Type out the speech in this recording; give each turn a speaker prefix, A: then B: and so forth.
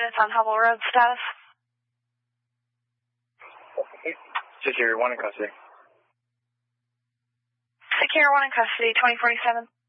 A: units on Hubble Road. Status?
B: Secure 1 in custody.
A: Secure 1 in custody, 2047.